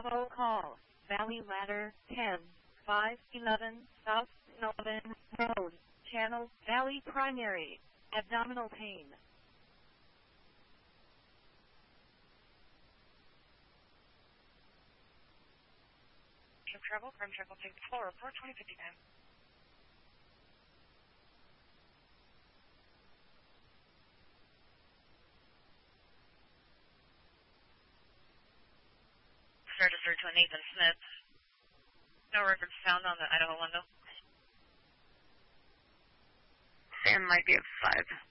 Bravo call. Valley Ladder 10, 511 South 11 Road, Channel Valley Primary, abdominal pain. Travel, Prime Travel, take floor, report 2059. Registered to a Nathan Smith. No records found on the Idaho window. Sam might be at 5.